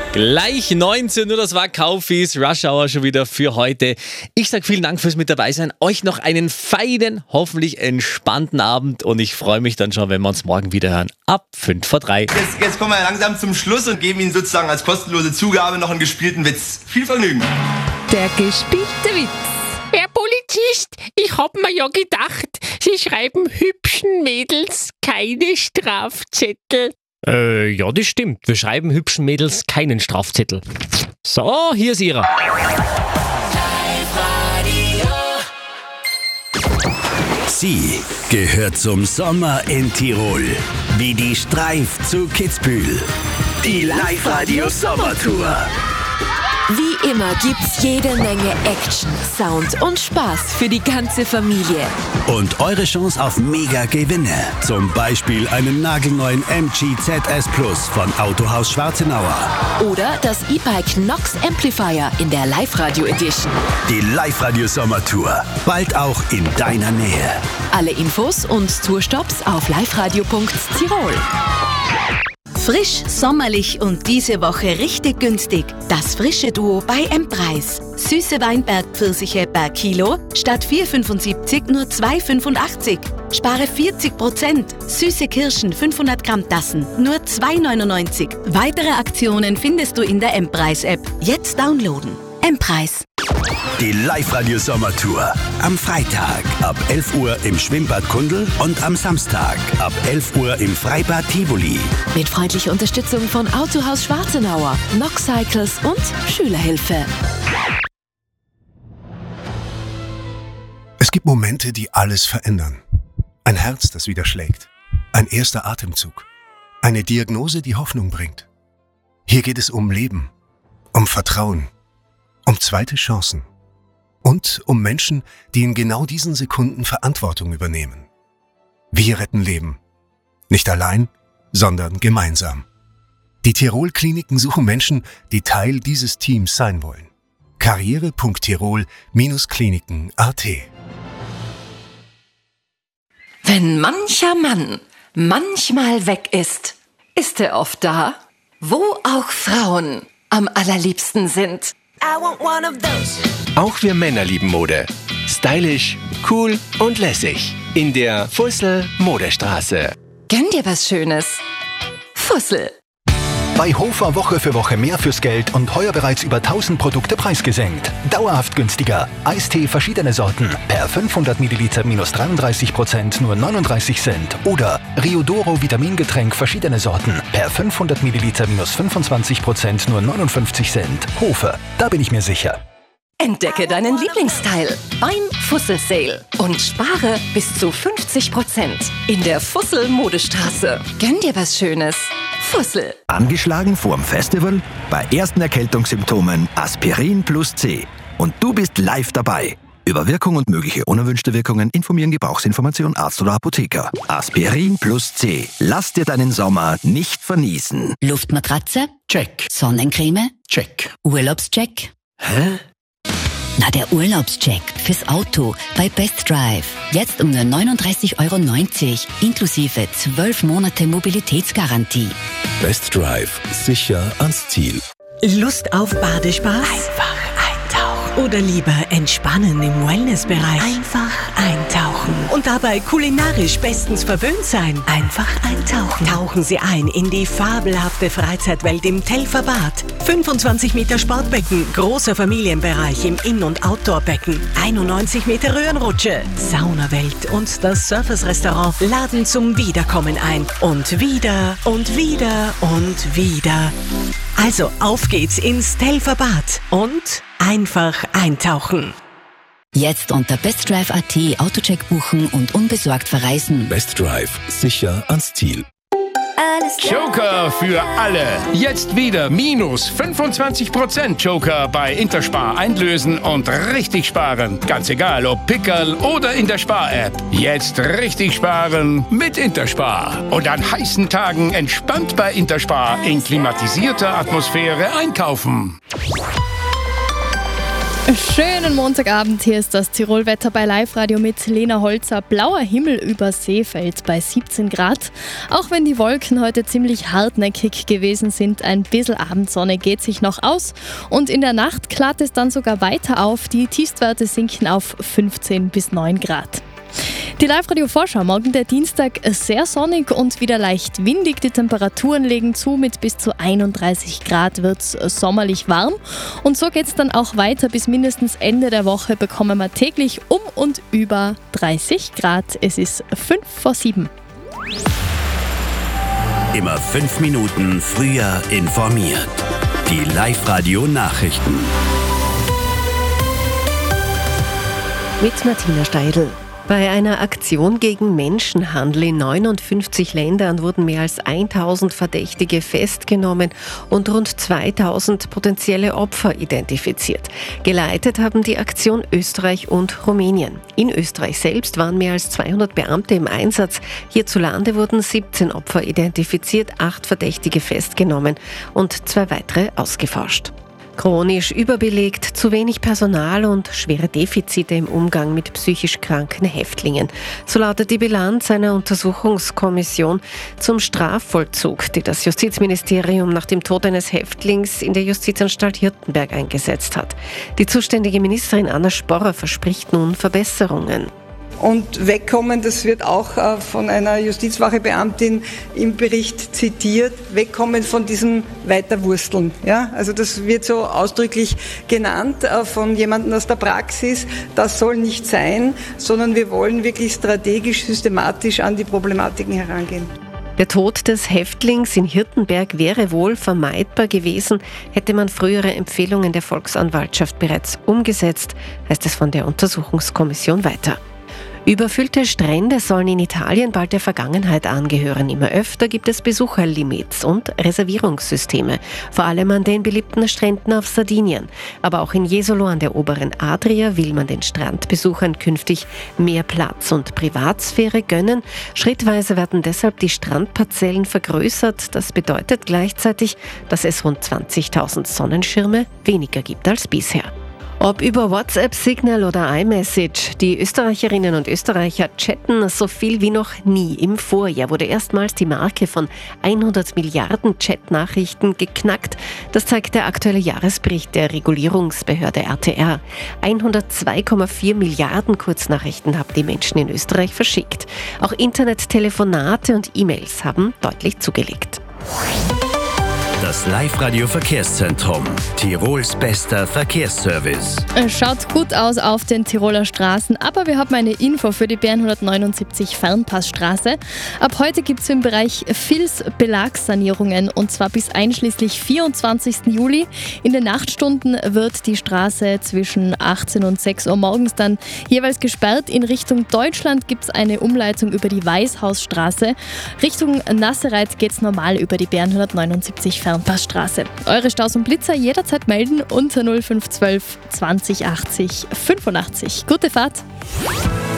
Gleich 19 Uhr, das war Kaufis Rush Hour schon wieder für heute. Ich sage vielen Dank fürs mit dabei sein. Euch noch einen feinen, hoffentlich entspannten Abend und ich freue mich dann schon, wenn wir uns morgen wieder hören. Ab 5:03. Jetzt kommen wir langsam zum Schluss und geben Ihnen sozusagen als kostenlose Zugabe noch einen gespielten Witz. Viel Vergnügen. Der gespielte Witz. Herr Polizist, ich hab mir ja gedacht, Sie schreiben hübschen Mädels keine Strafzettel. Ja, das stimmt. Wir schreiben hübschen Mädels keinen Strafzettel. So, hier ist ihrer. Sie gehört zum Sommer in Tirol. Wie die Streif zu Kitzbühel. Die Live-Radio Sommertour. Wie immer gibt's jede Menge Action, Sound und Spaß für die ganze Familie. Und eure Chance auf Mega-Gewinne. Zum Beispiel einen nagelneuen MG ZS Plus von Autohaus Schwarzenauer. Oder das E-Bike Nox Amplifier in der Live-Radio Edition. Die Live-Radio Sommertour. Bald auch in deiner Nähe. Alle Infos und Tourstops auf liveradio.tirol. Frisch, sommerlich und diese Woche richtig günstig. Das frische Duo bei M-Preis. Süße Weinbergpfirsiche per Kilo statt 4,75 nur 2,85. Spare 40%. Süße Kirschen 500 Gramm Tassen nur 2,99. Weitere Aktionen findest du in der M-Preis-App. Jetzt downloaden. M-Preis. Die Live-Radio Sommertour. Am Freitag ab 11 Uhr im Schwimmbad Kundl und am Samstag ab 11 Uhr im Freibad Tivoli. Mit freundlicher Unterstützung von Autohaus Schwarzenauer, Nox Cycles und Schülerhilfe. Es gibt Momente, die alles verändern. Ein Herz, das wieder schlägt. Ein erster Atemzug. Eine Diagnose, die Hoffnung bringt. Hier geht es um Leben, um Vertrauen, um zweite Chancen und um Menschen, die in genau diesen Sekunden Verantwortung übernehmen. Wir retten Leben. Nicht allein, sondern gemeinsam. Die Tirol-Kliniken suchen Menschen, die Teil dieses Teams sein wollen. karriere.tirol-kliniken.at. Wenn mancher Mann manchmal weg ist, ist er oft da, wo auch Frauen am allerliebsten sind. Auch wir Männer lieben Mode. Stylisch, cool und lässig. In der Fussel Modestraße. Gönn dir was Schönes. Fussel. Bei Hofer Woche für Woche mehr fürs Geld und heuer bereits über 1000 Produkte preisgesenkt. Dauerhaft günstiger. Eistee verschiedene Sorten. Per 500 Milliliter minus 33% nur 39 Cent. Oder Riodoro Vitamingetränk verschiedene Sorten. Per 500 Milliliter minus 25% nur 59 Cent. Hofer, da bin ich mir sicher. Entdecke deinen Lieblingsteil beim Fussel Sale und spare bis zu 50% in der Fussel Modestraße. Gönn dir was Schönes. Fussel. Angeschlagen vorm Festival? Bei ersten Erkältungssymptomen Aspirin plus C. Und du bist live dabei. Über Wirkung und mögliche unerwünschte Wirkungen informieren Gebrauchsinformation Arzt oder Apotheker. Aspirin plus C. Lass dir deinen Sommer nicht vernießen. Luftmatratze? Check. Sonnencreme? Check. Urlaubscheck? Hä? Na, der Urlaubscheck fürs Auto bei Best Drive. Jetzt um nur 39,90 € inklusive 12 Monate Mobilitätsgarantie. Best Drive. Sicher ans Ziel. Lust auf Badespaß? Einfach eintauchen. Oder lieber entspannen im Wellnessbereich? Einfach eintauchen. Und dabei kulinarisch bestens verwöhnt sein? Einfach eintauchen. Tauchen Sie ein in die fabelhafte Freizeitwelt im Telferbad. 25 Meter Sportbecken, großer Familienbereich im In- und Outdoorbecken, 91 Meter Röhrenrutsche, Saunawelt und das Surfers-Restaurant laden zum Wiederkommen ein. Und wieder und wieder und wieder. Also auf geht's ins Telferbad und einfach eintauchen. Jetzt unter bestdrive.at Autocheck buchen und unbesorgt verreisen. Best Drive. Sicher ans Ziel. Joker für alle. Jetzt wieder minus 25% Joker bei Interspar einlösen und richtig sparen. Ganz egal, ob Pickerl oder in der Spar-App. Jetzt richtig sparen mit Interspar. Und an heißen Tagen entspannt bei Interspar in klimatisierter Atmosphäre einkaufen. Schönen Montagabend, hier ist das Tirolwetter bei Live-Radio mit Lena Holzer. Blauer Himmel über Seefeld bei 17 Grad. Auch wenn die Wolken heute ziemlich hartnäckig gewesen sind, ein bisschen Abendsonne geht sich noch aus. Und in der Nacht klart es dann sogar weiter auf. Die Tiefstwerte sinken auf 15 bis 9 Grad. Die Live-Radio-Vorschau, morgen der Dienstag, sehr sonnig und wieder leicht windig. Die Temperaturen legen zu, mit bis zu 31 Grad wird es sommerlich warm. Und so geht es dann auch weiter. Bis mindestens Ende der Woche bekommen wir täglich um und über 30 Grad. Es ist 6:55. Immer 5 Minuten früher informiert. Die Live-Radio-Nachrichten. Mit Martina Steidl. Bei einer Aktion gegen Menschenhandel in 59 Ländern wurden mehr als 1000 Verdächtige festgenommen und rund 2000 potenzielle Opfer identifiziert. Geleitet haben die Aktion Österreich und Rumänien. In Österreich selbst waren mehr als 200 Beamte im Einsatz. Hierzulande wurden 17 Opfer identifiziert, 8 Verdächtige festgenommen und 2 weitere ausgeforscht. Chronisch überbelegt, zu wenig Personal und schwere Defizite im Umgang mit psychisch kranken Häftlingen. So lautet die Bilanz einer Untersuchungskommission zum Strafvollzug, die das Justizministerium nach dem Tod eines Häftlings in der Justizanstalt Hirtenberg eingesetzt hat. Die zuständige Ministerin Anna Sporrer verspricht nun Verbesserungen. Und wegkommen, das wird auch von einer Justizwachebeamtin im Bericht zitiert, wegkommen von diesem Weiterwursteln. Ja? Also das wird so ausdrücklich genannt von jemandem aus der Praxis. Das soll nicht sein, sondern wir wollen wirklich strategisch, systematisch an die Problematiken herangehen. Der Tod des Häftlings in Hirtenberg wäre wohl vermeidbar gewesen, hätte man frühere Empfehlungen der Volksanwaltschaft bereits umgesetzt, heißt es von der Untersuchungskommission weiter. Überfüllte Strände sollen in Italien bald der Vergangenheit angehören. Immer öfter gibt es Besucherlimits und Reservierungssysteme, vor allem an den beliebten Stränden auf Sardinien. Aber auch in Jesolo an der oberen Adria will man den Strandbesuchern künftig mehr Platz und Privatsphäre gönnen. Schrittweise werden deshalb die Strandparzellen vergrößert. Das bedeutet gleichzeitig, dass es rund 20.000 Sonnenschirme weniger gibt als bisher. Ob über WhatsApp, Signal oder iMessage, die Österreicherinnen und Österreicher chatten so viel wie noch nie. Im Vorjahr wurde erstmals die Marke von 100 Milliarden Chatnachrichten geknackt. Das zeigt der aktuelle Jahresbericht der Regulierungsbehörde RTR. 102,4 Milliarden Kurznachrichten haben die Menschen in Österreich verschickt. Auch Internettelefonate und E-Mails haben deutlich zugelegt. Das Live-Radio-Verkehrszentrum. Tirols bester Verkehrsservice. Schaut gut aus auf den Tiroler Straßen, aber wir haben eine Info für die B179 Fernpassstraße. Ab heute gibt es im Bereich Vils Belagssanierungen und zwar bis einschließlich 24. Juli. In den Nachtstunden wird die Straße zwischen 18 und 6 Uhr morgens dann jeweils gesperrt. In Richtung Deutschland gibt es eine Umleitung über die Weißhausstraße. Richtung Nassereit geht es normal über die B179 Fernpassstraße. Eure Staus und Blitzer jederzeit melden unter 0512 20 80 85. Gute Fahrt!